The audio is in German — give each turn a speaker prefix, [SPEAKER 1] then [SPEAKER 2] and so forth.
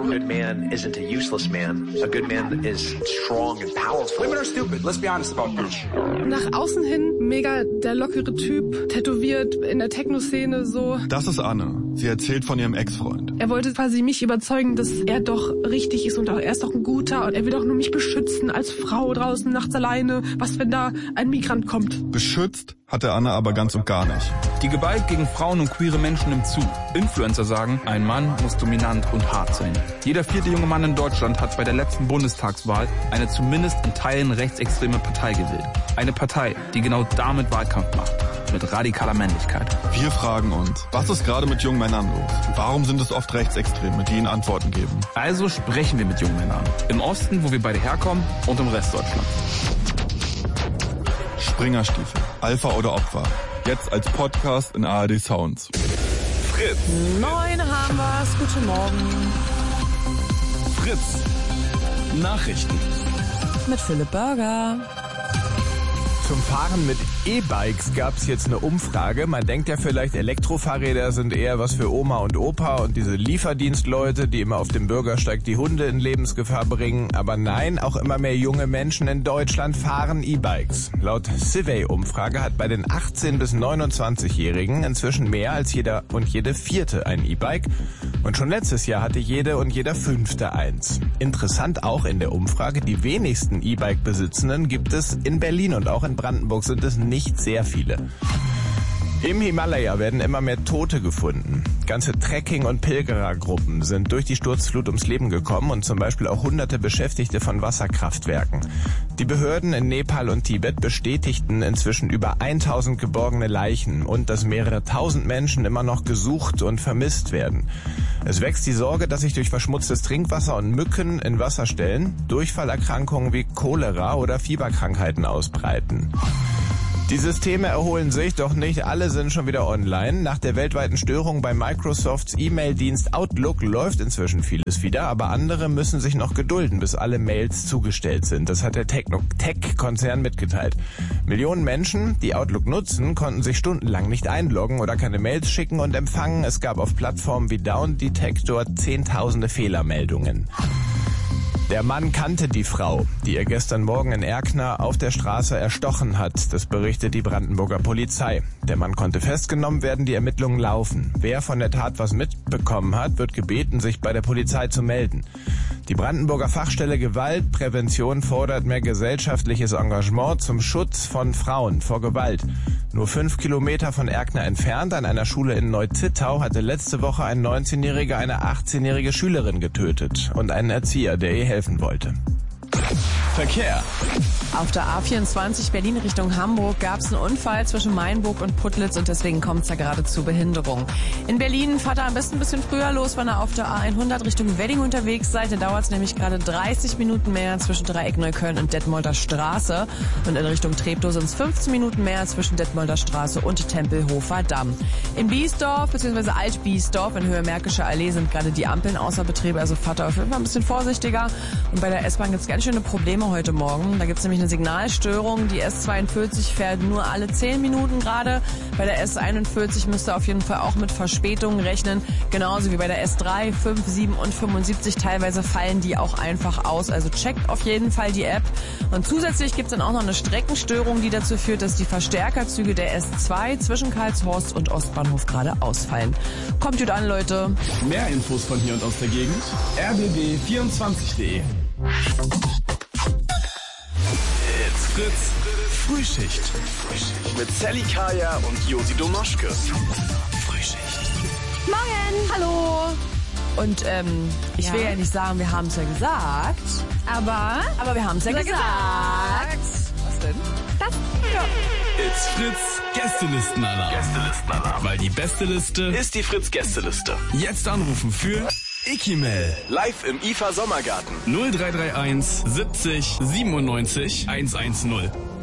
[SPEAKER 1] good man isn't a useless man. A good man is strong and powerful.
[SPEAKER 2] Women are stupid. Let's be honest about this.
[SPEAKER 3] Nach außen hin mega der lockere Typ, tätowiert in der Techno-Szene so.
[SPEAKER 4] Das ist Anne. Sie erzählt von ihrem Ex-Freund.
[SPEAKER 3] Er wollte quasi mich überzeugen, dass er doch richtig ist und er ist doch ein guter und er will doch nur mich beschützen als Frau draußen nachts alleine. Was, wenn da ein Migrant kommt?
[SPEAKER 4] Beschützt hat er Anne aber ganz und gar nicht.
[SPEAKER 5] Die Gewalt gegen Frauen und queere Menschen nimmt zu. Influencer sagen, ein Mann muss dominant und hart sein. Jeder 4. junge Mann in Deutschland hat bei der letzten Bundestagswahl eine zumindest in Teilen rechtsextreme Partei gewählt. Eine Partei, die genau damit Wahlkampf macht. Mit radikaler Männlichkeit.
[SPEAKER 4] Wir fragen uns, was ist gerade mit jungen Männern los? Warum sind es oft Rechtsextreme, die ihnen Antworten geben?
[SPEAKER 5] Also sprechen wir mit jungen Männern. Im Osten, wo wir beide herkommen, und im Rest Deutschlands.
[SPEAKER 4] Springerstiefel, Alpha oder Opfer. Jetzt als Podcast in ARD Sounds.
[SPEAKER 6] Fritz.
[SPEAKER 7] 9 haben wir's. Guten Morgen.
[SPEAKER 6] Fritz. Nachrichten.
[SPEAKER 7] Mit Philipp Burger.
[SPEAKER 8] Zum Fahren mit E-Bikes gab's jetzt eine Umfrage. Man denkt ja vielleicht, Elektrofahrräder sind eher was für Oma und Opa und diese Lieferdienstleute, die immer auf dem Bürgersteig die Hunde in Lebensgefahr bringen. Aber nein, auch immer mehr junge Menschen in Deutschland fahren E-Bikes. Laut Civey-Umfrage hat bei den 18- bis 29-Jährigen inzwischen mehr als jeder und jede Vierte ein E-Bike. Und schon letztes Jahr hatte jede und jeder Fünfte eins. Interessant auch in der Umfrage, die wenigsten E-Bike-Besitzenden gibt es in Berlin und auch in Brandenburg sind es nicht sehr viele. Im Himalaya werden immer mehr Tote gefunden. Ganze Trekking- und Pilgerergruppen sind durch die Sturzflut ums Leben gekommen und zum Beispiel auch hunderte Beschäftigte von Wasserkraftwerken. Die Behörden in Nepal und Tibet bestätigten inzwischen über 1000 geborgene Leichen und dass mehrere tausend Menschen immer noch gesucht und vermisst werden. Es wächst die Sorge, dass sich durch verschmutztes Trinkwasser und Mücken in Wasserstellen Durchfallerkrankungen wie Cholera oder Fieberkrankheiten ausbreiten. Die Systeme erholen sich, doch nicht alle sind schon wieder online. Nach der weltweiten Störung bei Microsofts E-Mail-Dienst Outlook läuft inzwischen vieles wieder, aber andere müssen sich noch gedulden, bis alle Mails zugestellt sind. Das hat der Tech-Konzern mitgeteilt. Millionen Menschen, die Outlook nutzen, konnten sich stundenlang nicht einloggen oder keine Mails schicken und empfangen. Es gab auf Plattformen wie Down Detector zehntausende Fehlermeldungen. Der Mann kannte die Frau, die er gestern Morgen in Erkner auf der Straße erstochen hat. Das berichtet die Brandenburger Polizei. Der Mann konnte festgenommen werden, die Ermittlungen laufen. Wer von der Tat was mitbekommen hat, wird gebeten, sich bei der Polizei zu melden. Die Brandenburger Fachstelle Gewaltprävention fordert mehr gesellschaftliches Engagement zum Schutz von Frauen vor Gewalt. Nur 5 Kilometer von Erkner entfernt, an einer Schule in Neu-Zittau, hatte letzte Woche ein 19-Jähriger eine 18-jährige Schülerin getötet und einen Erzieher, der ihr helfen wollte.
[SPEAKER 6] Verkehr.
[SPEAKER 7] Auf der A24 Berlin Richtung Hamburg gab es einen Unfall zwischen Mainburg und Putlitz und deswegen kommt es da gerade zu Behinderung. In Berlin fahrt ihr am besten ein bisschen früher los, wenn ihr auf der A100 Richtung Wedding unterwegs seid. Da dauert es nämlich gerade 30 Minuten mehr zwischen Dreieck Neukölln und Detmolder Straße. Und in Richtung Treptow sind es 15 Minuten mehr zwischen Detmolder Straße und Tempelhofer Damm. In Biesdorf bzw. Alt-Biesdorf in Höhe Märkische Allee sind gerade die Ampeln außer Betrieb, also fahrt ihr auf jeden Fall ein bisschen vorsichtiger. Und bei der S-Bahn gibt es ganz schöne Probleme heute Morgen. Da gibt es nämlich eine Signalstörung. Die S42 fährt nur alle 10 Minuten gerade. Bei der S41 müsst ihr auf jeden Fall auch mit Verspätungen rechnen. Genauso wie bei der S3, 5, 7 und 75. Teilweise fallen die auch einfach aus. Also checkt auf jeden Fall die App. Und zusätzlich gibt es dann auch noch eine Streckenstörung, die dazu führt, dass die Verstärkerzüge der S2 zwischen Karlshorst und Ostbahnhof gerade ausfallen. Kommt gut an, Leute.
[SPEAKER 6] Mehr Infos von hier und aus der Gegend. rbb24.de. It's Fritz. Frühschicht. Mit Sally Kaya und Josi Domaschke. Frühschicht.
[SPEAKER 7] Morgen! Hallo! Und ich will ja nicht sagen, wir haben es ja gesagt. Aber wir haben es ja gesagt. Was denn? Das. Ja.
[SPEAKER 6] It's Fritz Gästelistenalarm. Weil die beste Liste ist die Fritz Gästeliste. Jetzt anrufen für Ikimel. Live im IFA Sommergarten. 0331 70 97 110.